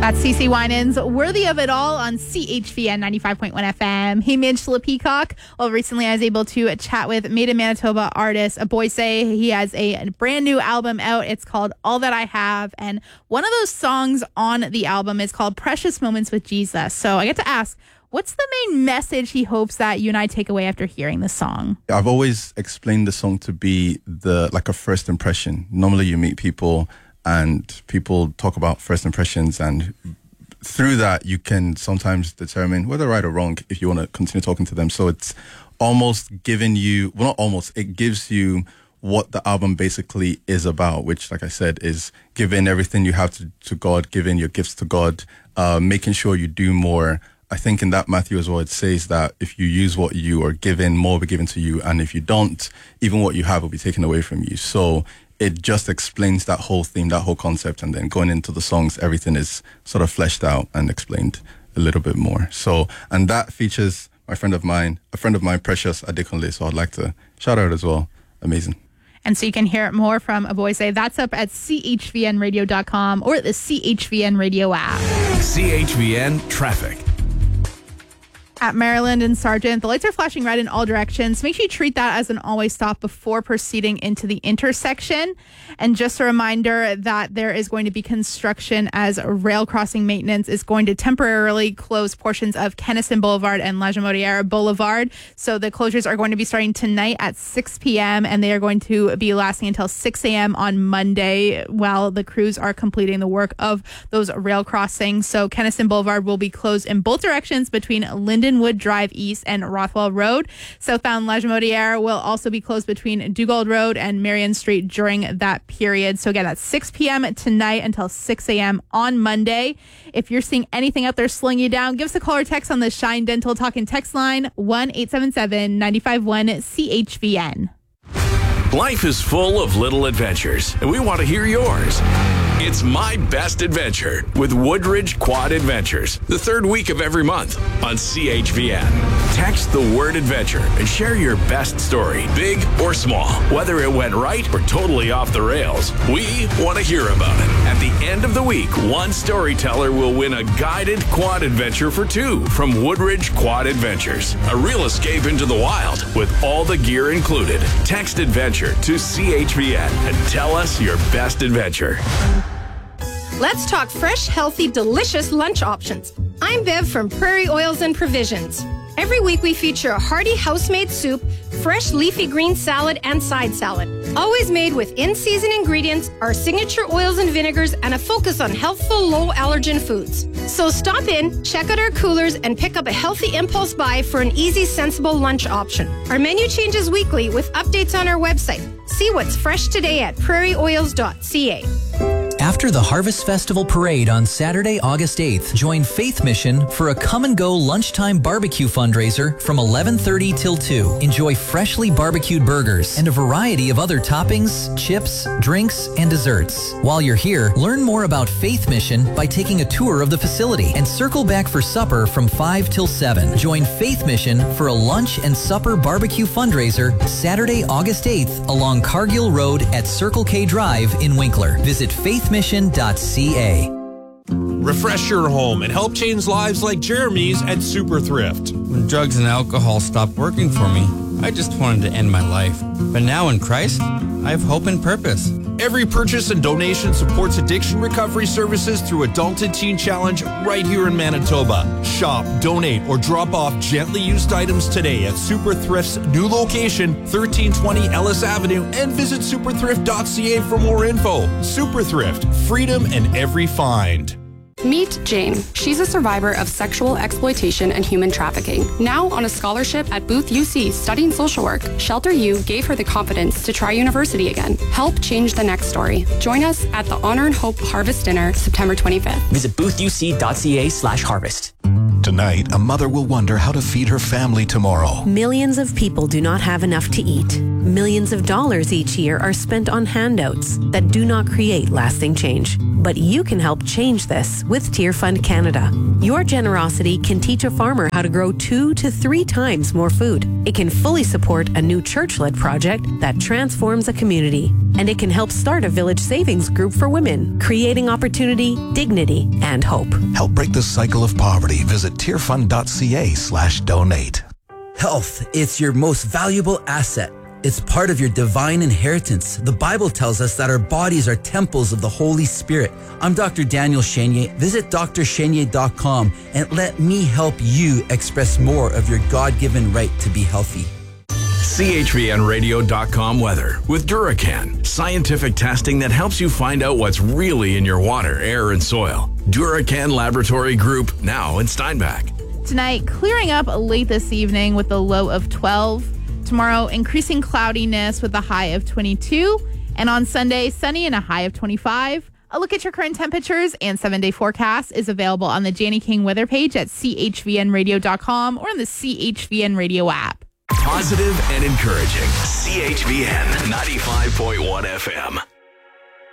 That's CeCe Winans, Worthy of It All on CHVN 95.1 FM. Hey, Midge Peacock. Well, recently I was able to chat with Made in Manitoba artist Boise. He has a brand new album out. It's called All That I Have. And one of those songs on the album is called Precious Moments with Jesus. So I get to ask, what's the main message he hopes that you and I take away after hearing this song? I've always explained the song to be like a first impression. Normally you meet people and people talk about first impressions, and through that you can sometimes determine whether right or wrong if you want to continue talking to them. So it's almost giving you, well, not almost, it gives you what the album basically is about, which, like I said, is giving everything you have to God, giving your gifts to God, making sure you do more. I think in that Matthew as well, it says that if you use what you are given, more will be given to you. And if you don't, even what you have will be taken away from you. So it just explains that whole theme, that whole concept. And then going into the songs, everything is sort of fleshed out and explained a little bit more. So, and that features a friend of mine, Precious Adekunle. So I'd like to shout out as well. Amazing. And so you can hear more from Boise. That's up at chvnradio.com or the CHVN Radio app. CHVN Traffic. At Maryland and Sargent, the lights are flashing red in all directions. Make sure you treat that as an always stop before proceeding into the intersection. And just a reminder that there is going to be construction as rail crossing maintenance is going to temporarily close portions of Kenison Boulevard and La Jamodière Boulevard. So the closures are going to be starting tonight at 6 p.m. and they are going to be lasting until 6 a.m. on Monday while the crews are completing the work of those rail crossings. So Kenison Boulevard will be closed in both directions between Lindenwood Drive East and Rothwell Road. Southbound La Jamodière will also be closed between Dugald Road and Marion Street during that period. So again, that's 6 p.m. tonight until 6 a.m. on Monday. If you're seeing anything out there slowing you down, give us a call or text on the Shine Dental Talk and Text line 1-877-951-CHVN. Life is full of little adventures, and we want to hear yours. It's My Best Adventure with Woodridge Quad Adventures, the third week of every month on CHVN. Text the word adventure and share your best story, big or small. Whether it went right or totally off the rails, we want to hear about it. At the end of the week, one storyteller will win a guided quad adventure for two from Woodridge Quad Adventures. A real escape into the wild with all the gear included. Text adventure to CHVN and tell us your best adventure. Let's talk fresh, healthy, delicious lunch options. I'm Bev from Prairie Oils and Provisions. Every week we feature a hearty house-made soup, fresh leafy green salad, and side salad. Always made with in-season ingredients, our signature oils and vinegars, and a focus on healthful, low-allergen foods. So stop in, check out our coolers, and pick up a healthy impulse buy for an easy, sensible lunch option. Our menu changes weekly with updates on our website. See what's fresh today at prairieoils.ca. After the Harvest Festival Parade on Saturday, August 8th, join Faith Mission for a come-and-go lunchtime barbecue fundraiser from 11:30 till 2. Enjoy freshly barbecued burgers and a variety of other toppings, chips, drinks, and desserts. While you're here, learn more about Faith Mission by taking a tour of the facility and circle back for supper from 5 till 7. Join Faith Mission for a lunch and supper barbecue fundraiser Saturday, August 8th along Cargill Road at Circle K Drive in Winkler. Visit faithmission.ca. Refresh your home and help change lives like Jeremy's at Super Thrift. When drugs and alcohol stopped working for me, I just wanted to end my life. But now in Christ, I have hope and purpose. Every purchase and donation supports addiction recovery services through Adult and Teen Challenge right here in Manitoba. Shop, donate, or drop off gently used items today at Super Thrift's new location, 1320 Ellis Avenue, and visit superthrift.ca for more info. Super Thrift, freedom in every find. Meet Jane. She's a survivor of sexual exploitation and human trafficking. Now on a scholarship at Booth UC studying social work, Shelter U gave her the confidence to try university again. Help change the next story. Join us at the Honor and Hope Harvest Dinner, September 25th. Visit boothuc.ca/harvest. Tonight, a mother will wonder how to feed her family tomorrow. Millions of people do not have enough to eat. Millions of dollars each year are spent on handouts that do not create lasting change. But you can help change this with Tear Fund Canada. Your generosity can teach a farmer how to grow 2 to 3 times more food. It can fully support a new church-led project that transforms a community. And it can help start a village savings group for women, creating opportunity, dignity, and hope. Help break the cycle of poverty. Visit tearfund.ca/donate. Health, it's your most valuable asset. It's part of your divine inheritance. The Bible tells us that our bodies are temples of the Holy Spirit. I'm Dr. Daniel Chenier. Visit drchenier.com and let me help you express more of your God-given right to be healthy. CHVNradio.com weather with Duracan. Scientific testing that helps you find out what's really in your water, air, and soil. Duracan Laboratory Group, now in Steinbach. Tonight, clearing up late this evening with a low of 12. Tomorrow, increasing cloudiness with a high of 22. And on Sunday, sunny and a high of 25. A look at your current temperatures and 7-day forecast is available on the Janie King weather page at chvnradio.com or on the CHVN Radio app. Positive and encouraging. CHVN 95.1 FM.